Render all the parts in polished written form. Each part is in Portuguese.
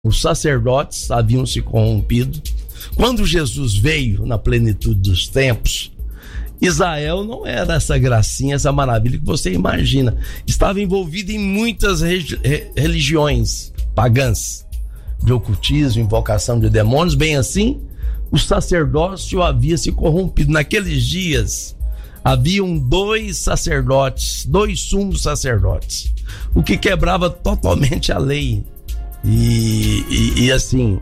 Os sacerdotes haviam se corrompido. Quando Jesus veio na plenitude dos tempos, Israel não era essa gracinha, essa maravilha que você imagina. Estava envolvido em muitas religiões pagãs, de ocultismo, invocação de demônios. Bem assim, o sacerdócio havia se corrompido. Naqueles dias, haviam 2 sacerdotes, 2 sumos sacerdotes, o que quebrava totalmente a lei. E assim,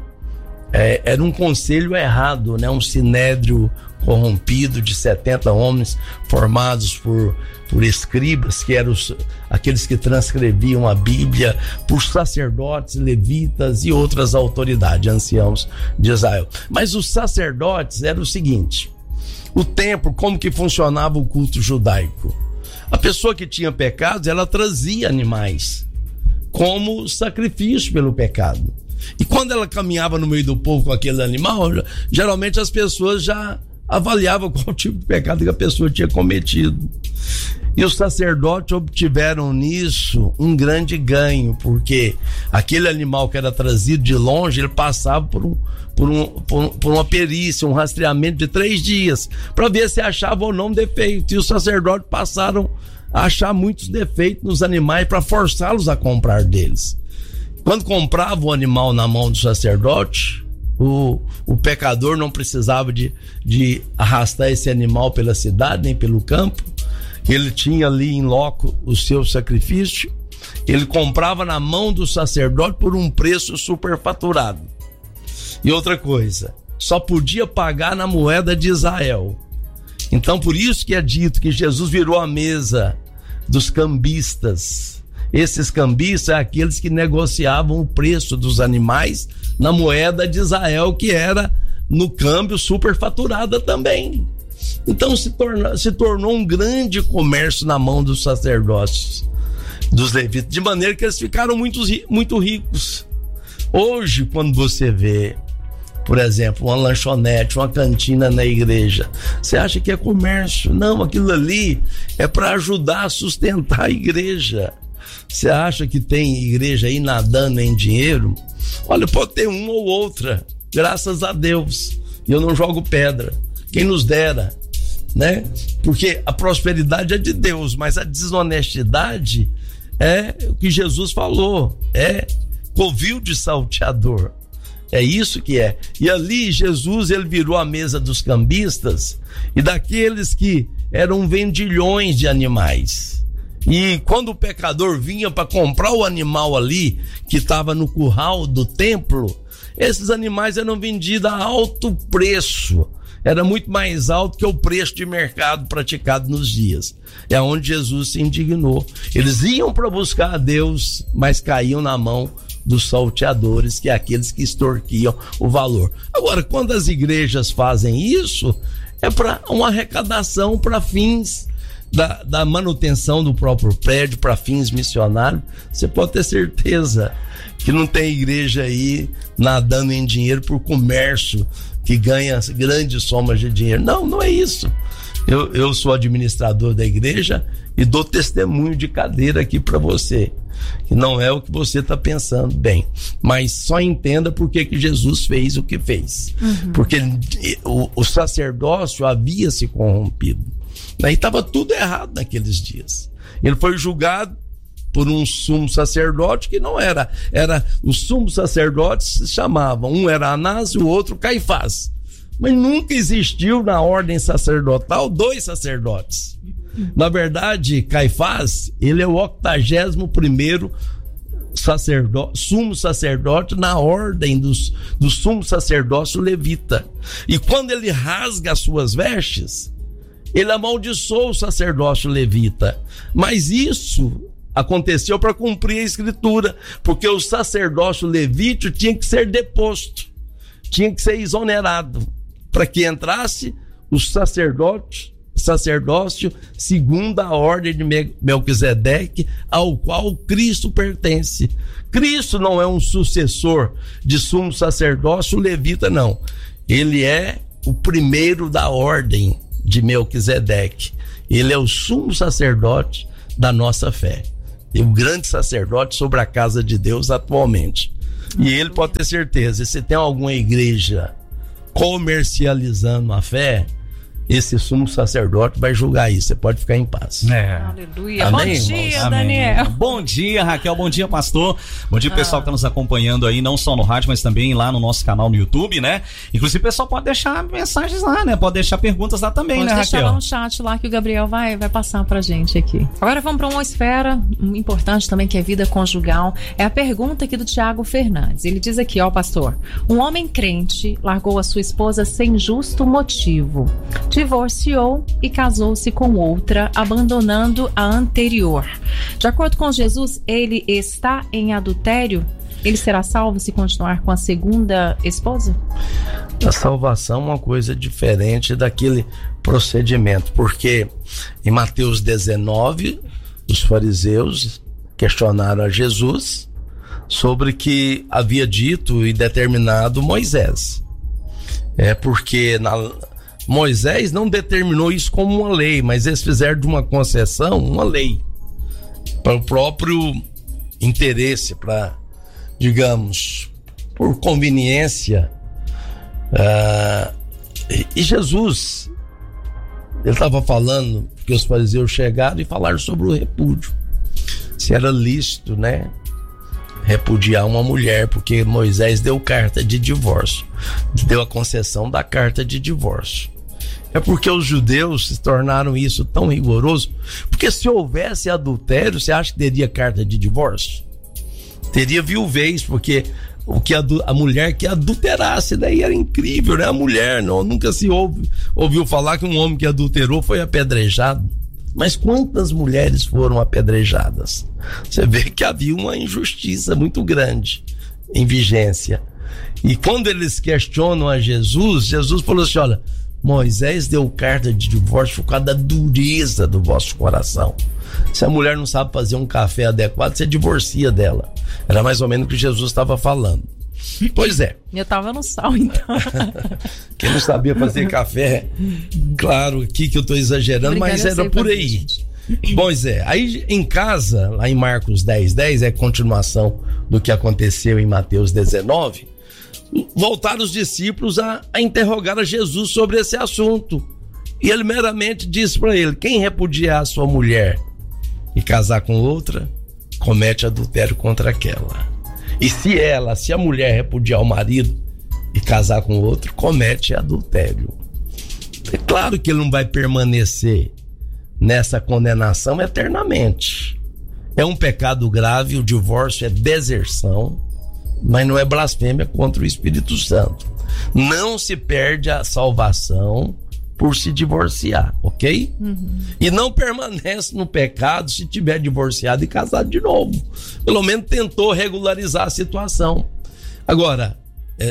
era um conselho errado, né? Um sinédrio corrompido de 70 homens formados por escribas, que eram aqueles que transcreviam a Bíblia, por sacerdotes, levitas e outras autoridades, anciãos de Israel. Mas os sacerdotes era o seguinte: o templo, como que funcionava o culto judaico? A pessoa que tinha pecados, ela trazia animais como sacrifício pelo pecado. E quando ela caminhava no meio do povo com aquele animal, geralmente as pessoas já avaliavam qual tipo de pecado que a pessoa tinha cometido. E os sacerdotes obtiveram nisso um grande ganho, porque aquele animal que era trazido de longe, ele passava por uma perícia, um rastreamento de 3 dias, para ver se achava ou não defeito. E os sacerdotes passaram a achar muitos defeitos nos animais para forçá-los a comprar deles. Quando comprava o animal na mão do sacerdote, o pecador não precisava de arrastar esse animal pela cidade, nem pelo campo. Ele tinha ali em loco o seu sacrifício. Ele comprava na mão do sacerdote por um preço superfaturado. E outra coisa, só podia pagar na moeda de Israel. Então, por isso que é dito que Jesus virou a mesa dos cambistas. Esses cambistas são aqueles que negociavam o preço dos animais na moeda de Israel, que era no câmbio superfaturada também. Então se tornou um grande comércio na mão dos sacerdotes, dos levitas, de maneira que eles ficaram muito ricos. Hoje, quando você vê, por exemplo, uma lanchonete, uma cantina na igreja, você acha que é comércio? Não, aquilo ali é para ajudar a sustentar a igreja. Você acha que tem igreja aí nadando em dinheiro? Olha, pode ter uma ou outra, graças a Deus. E eu não jogo pedra, quem nos dera, né? Porque a prosperidade é de Deus, mas a desonestidade é o que Jesus falou, é covil de salteador. É isso que é. E ali Jesus, ele virou a mesa dos cambistas e daqueles que eram vendilhões de animais. E quando o pecador vinha para comprar o animal ali, que estava no curral do templo, esses animais eram vendidos a alto preço. Era muito mais alto que o preço de mercado praticado nos dias. É onde Jesus se indignou. Eles iam para buscar a Deus, mas caíam na mão dos salteadores, que é aqueles que extorquiam o valor. Agora, quando as igrejas fazem isso, é para uma arrecadação para fins da manutenção do próprio prédio, para fins missionários. Você pode ter certeza que não tem igreja aí nadando em dinheiro por comércio, que ganha grandes somas de dinheiro. Não, não é isso. Eu sou administrador da igreja e dou testemunho de cadeira aqui para você, que não é o que você está pensando. Bem, mas só entenda por que Jesus fez o que fez. Porque o sacerdócio havia se corrompido. E estava tudo errado naqueles dias. Ele foi julgado por um sumo sacerdote que não era. Os sumos sacerdotes se chamavam, um era Anás e o outro Caifás. Mas nunca existiu na ordem sacerdotal 2 sacerdotes. Na verdade, Caifás, ele é o 81º sumo sacerdote na ordem do sumo sacerdócio levita. E quando ele rasga as suas vestes, ele amaldiçoou o sacerdócio levita. Mas isso aconteceu para cumprir a escritura, porque o sacerdócio levítico tinha que ser deposto, tinha que ser exonerado, para que entrasse o sacerdócio segundo a ordem de Melquisedeque, ao qual Cristo pertence. Cristo não é um sucessor de sumo sacerdócio levita, não. Ele é o primeiro da ordem de Melquisedeque. Ele é o sumo sacerdote da nossa fé, e o grande sacerdote sobre a casa de Deus atualmente. E ele pode ter certeza, se tem alguma igreja comercializando a fé, esse sumo sacerdote vai julgar isso. Você pode ficar em paz. Aleluia. Amém, Bom dia, irmãos? Daniel. Amém. Bom dia, Raquel. Bom dia, pastor. Bom dia, pessoal que está nos acompanhando aí, não só no rádio, mas também lá no nosso canal no YouTube, né? Inclusive, o pessoal pode deixar mensagens lá, né? Pode deixar perguntas lá também, Pode né, deixar Raquel? lá no chat lá que o Gabriel vai passar pra gente aqui. Agora vamos para uma esfera importante também, que é vida conjugal. É a pergunta aqui do Tiago Fernandes. Ele diz aqui, ó, pastor: um homem crente largou a sua esposa sem justo motivo, divorciou e casou-se com outra, abandonando a anterior. De acordo com Jesus, ele está em adultério? Ele será salvo se continuar com a segunda esposa? A salvação é uma coisa diferente daquele procedimento, porque em Mateus 19, os fariseus questionaram a Jesus sobre o que havia dito e determinado Moisés. Porque Moisés não determinou isso como uma lei, mas eles fizeram de uma concessão uma lei, para o próprio interesse, para, digamos, por conveniência. E Jesus, ele estava falando que os fariseus chegaram e falaram sobre o repúdio, se era lícito, né, repudiar uma mulher, porque Moisés deu carta de divórcio, deu a concessão da carta de divórcio. É porque os judeus se tornaram isso tão rigoroso, porque se houvesse adultério, você acha que teria carta de divórcio? Teria viuvez, porque o que a mulher que adulterasse, daí era incrível, né? A mulher, nunca se ouviu falar que um homem que adulterou foi apedrejado. Mas quantas mulheres foram apedrejadas? Você vê que havia uma injustiça muito grande em vigência. E quando eles questionam a Jesus, Jesus falou assim: olha, Moisés deu carta de divórcio por causa da dureza do vosso coração. Se a mulher não sabe fazer um café adequado, você divorcia dela. Era mais ou menos o que Jesus estava falando. Pois é. Eu tava no sal, então. Quem não sabia fazer café, claro aqui que eu estou exagerando, mas era por aí. Pois é, aí em casa, lá em Marcos 10:10, é continuação do que aconteceu em Mateus 19, voltaram os discípulos a interrogar a Jesus sobre esse assunto. E ele meramente disse para ele: quem repudiar a sua mulher e casar com outra, comete adultério contra aquela. E se a mulher repudiar o marido e casar com outro, comete adultério. É claro que ele não vai permanecer nessa condenação eternamente. É um pecado grave, o divórcio é deserção, mas não é blasfêmia contra o Espírito Santo. Não se perde a salvação por se divorciar, ok? E não permanece no pecado se tiver divorciado e casado de novo. Pelo menos tentou regularizar a situação. Agora,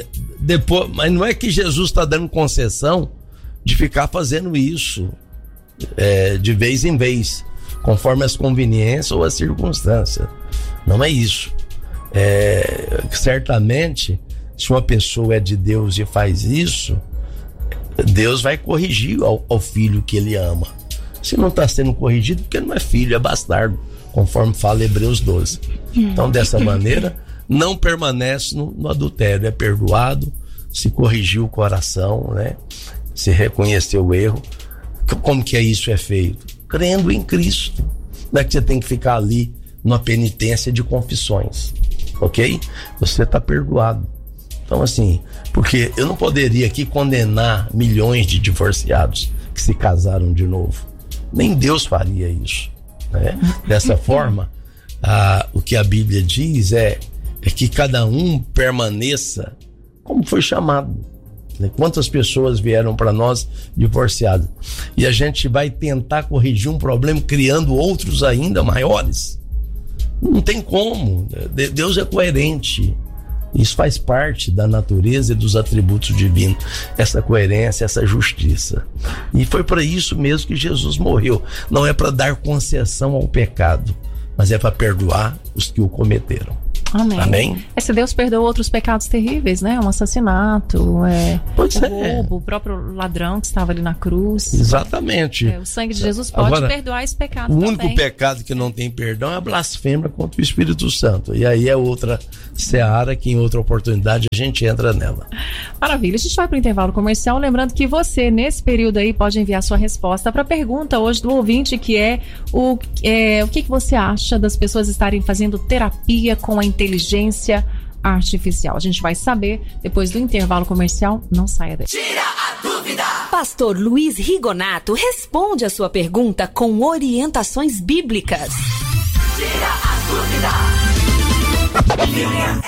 depois, mas não é que Jesus está dando concessão de ficar fazendo isso de vez em vez, conforme as conveniências ou as circunstâncias. Não é isso. Certamente, se uma pessoa é de Deus e faz isso, Deus vai corrigir ao filho que ele ama. Se não está sendo corrigido, porque não é filho, é bastardo, conforme fala Hebreus 12. Então, dessa maneira, não permanece no adultério, é perdoado, se corrigiu o coração, né? Se reconheceu o erro. Como que isso é feito? Crendo em Cristo. Não é que você tem que ficar ali numa penitência de confissões, ok? Você está perdoado. Então, assim, porque eu não poderia aqui condenar milhões de divorciados que se casaram de novo. Nem Deus faria isso, né? Dessa forma, o que a Bíblia diz é que cada um permaneça como foi chamado. Né? Quantas pessoas vieram para nós divorciadas? E a gente vai tentar corrigir um problema criando outros ainda maiores? Não tem como. Deus é coerente. Isso faz parte da natureza e dos atributos divinos, essa coerência, essa justiça. E foi para isso mesmo que Jesus morreu. Não é para dar concessão ao pecado, mas é para perdoar os que o cometeram. Amém. Amém? Se Deus perdoa outros pecados terríveis, né? Um assassinato, roubo, o próprio ladrão que estava ali na cruz. Exatamente. O sangue de Jesus pode Agora, perdoar esse pecado o também. único pecado que não tem perdão é a blasfêmia contra o Espírito Santo. E aí é outra seara que em outra oportunidade a gente entra nela. Maravilha. A gente vai para o intervalo comercial. Lembrando que você, nesse período aí, pode enviar sua resposta para a pergunta hoje do ouvinte, que é o que você acha das pessoas estarem fazendo terapia com a inteligência artificial. A gente vai saber depois do intervalo comercial. Não saia daí. Tira a dúvida! Pastor Luiz Rigonato responde a sua pergunta com orientações bíblicas. Tira a dúvida! Linha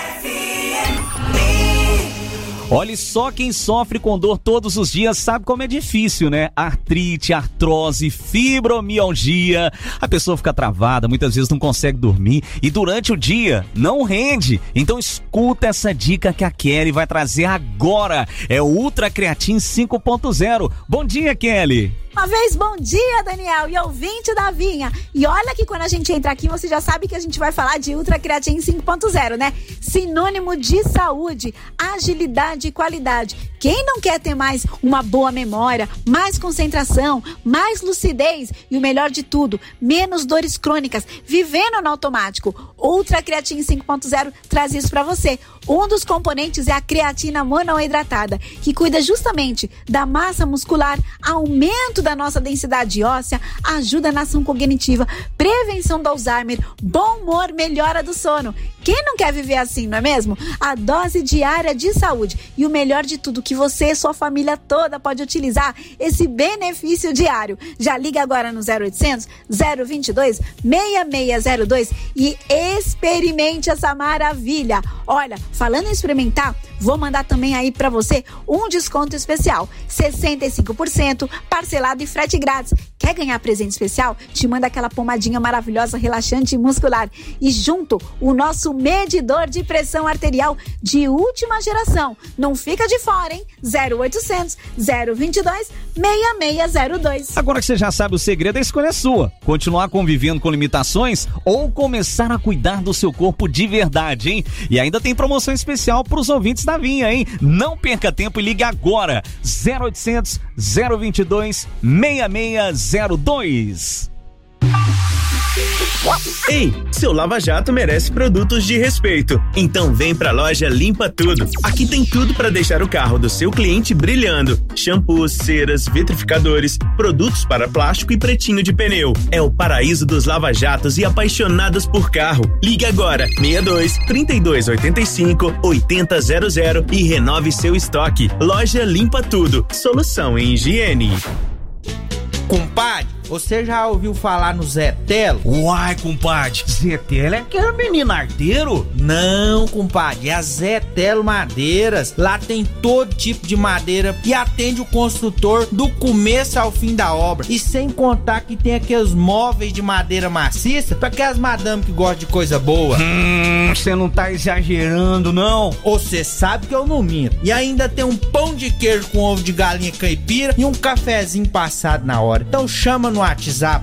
Olha, só quem sofre com dor todos os dias sabe como é difícil, né? Artrite, artrose, fibromialgia. A pessoa fica travada, muitas vezes não consegue dormir e durante o dia não rende. Então escuta essa dica que a Kelly vai trazer agora. É o Ultra Creatine 5.0. Bom dia, Kelly. Uma vez, bom dia, Daniel, e ouvinte da Vinha. E olha que quando a gente entra aqui, você já sabe que a gente vai falar de Ultra Creatine 5.0, né? Sinônimo de saúde, agilidade e qualidade. Quem não quer ter mais uma boa memória, mais concentração, mais lucidez e o melhor de tudo, menos dores crônicas, vivendo no automático? Ultra Creatine 5.0 traz isso pra você. Um dos componentes é a creatina monoidratada, que cuida justamente da massa muscular, aumento da nossa densidade óssea, ajuda na ação cognitiva, prevenção do Alzheimer, bom humor, melhora do sono. Quem não quer viver assim, não é mesmo? A dose diária de saúde e o melhor de tudo, que você e sua família toda pode utilizar esse benefício diário. Já liga agora no 0800 022 6602 e experimente essa maravilha. Olha, falando em experimentar, vou mandar também aí pra você um desconto especial, 65%, parcelado e frete grátis. Quer ganhar presente especial? Te manda aquela pomadinha maravilhosa, relaxante e muscular. E junto, o nosso medidor de pressão arterial de última geração. Não fica de fora, hein? 0800 022 6602. Agora que você já sabe, o segredo, a escolha é sua. Continuar convivendo com limitações ou começar a cuidar do seu corpo de verdade, hein? E ainda tem promoção especial para os ouvintes da Vinha, hein? Não perca tempo e ligue agora. 0800 022 6602. Ei, seu Lava Jato merece produtos de respeito. Então vem pra loja Limpa Tudo. Aqui tem tudo pra deixar o carro do seu cliente brilhando. Shampoos, ceras, vitrificadores, produtos para plástico e pretinho de pneu. É o paraíso dos lava-jatos e apaixonados por carro. Ligue agora, 62 3285 8000 e renove seu estoque. Loja Limpa Tudo. Solução em higiene. Compadre, você já ouviu falar no Zé Telo? Uai, compadre, Zé Telo é aquele menino arteiro? Não, compadre, é a Zé Telo Madeiras. Lá tem todo tipo de madeira e atende o construtor do começo ao fim da obra. E sem contar que tem aqueles móveis de madeira maciça para aquelas madame que gostam de coisa boa. Você não tá exagerando, não? Você sabe que eu não minto. E ainda tem um pão de queijo com ovo de galinha caipira e um cafezinho passado na hora. Então chama no WhatsApp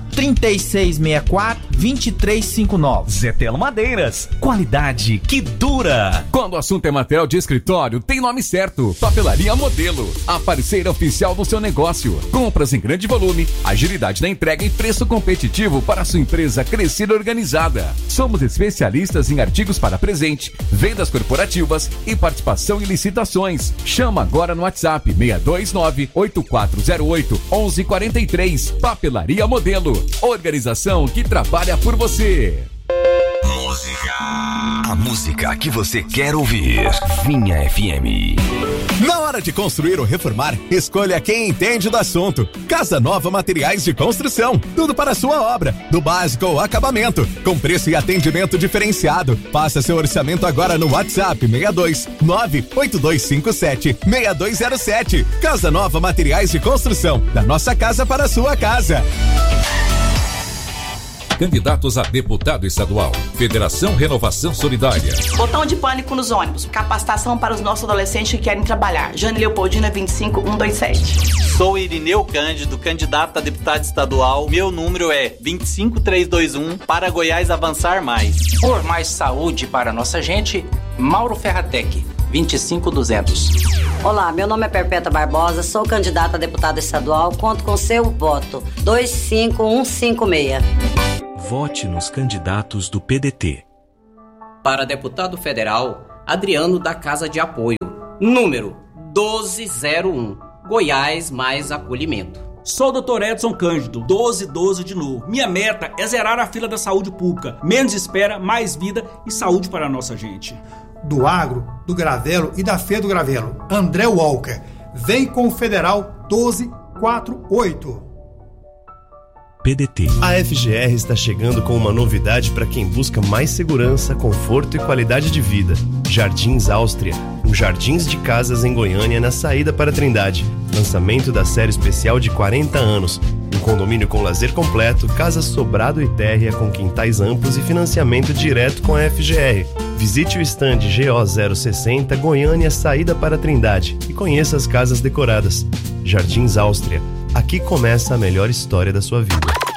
3664-2359. Zé Telo Madeiras, qualidade que dura. Quando o assunto é material de escritório, tem nome certo: Papelaria Modelo, a parceira oficial do seu negócio. Compras em grande volume, agilidade na entrega e preço competitivo para sua empresa crescer organizada. Somos especialistas em artigos para presente, vendas corporativas e participação em licitações. Chama agora no WhatsApp 629-8408-1143. Papelaria Modelo, organização que trabalha por você. A música que você quer ouvir. Vinha FM. Na hora de construir ou reformar, escolha quem entende do assunto. Casa Nova Materiais de Construção. Tudo para a sua obra, do básico ao acabamento, com preço e atendimento diferenciado. Faça seu orçamento agora no WhatsApp 62 98257 6207. Casa Nova Materiais de Construção. Da nossa casa para a sua casa. candidatos a deputado estadual. Federação Renovação Solidária. Botão de pânico nos ônibus. Capacitação para os nossos adolescentes que querem trabalhar. Jane Leopoldina 25127. Sou Irineu Cândido, candidato a deputado estadual. Meu número é 25321 para Goiás avançar mais. Por mais saúde para nossa gente, Mauro Ferratec, 25200. Olá, meu nome é Perpétua Barbosa, sou candidata a deputada estadual, conto com seu voto, 25156. Vote nos candidatos do PDT. Para deputado federal, Adriano da Casa de Apoio, número 1201, Goiás mais acolhimento. Sou o Dr. Edson Cândido, 1212 de novo. Minha meta é zerar a fila da saúde pública. Menos espera, mais vida e saúde para a nossa gente. Do agro, do gravelo e da feira do gravelo, André Walker. Vem com o Federal 1248. PDT. A FGR está chegando com uma novidade para quem busca mais segurança, conforto e qualidade de vida. Jardins Áustria, um jardins de casas em Goiânia na saída para Trindade. Lançamento da série especial de 40 anos. Um condomínio com lazer completo, casa sobrado e térrea com quintais amplos e financiamento direto com a FGR. Visite o stand GO060 Goiânia saída para Trindade e conheça as casas decoradas. Jardins Áustria. Aqui começa a melhor história da sua vida.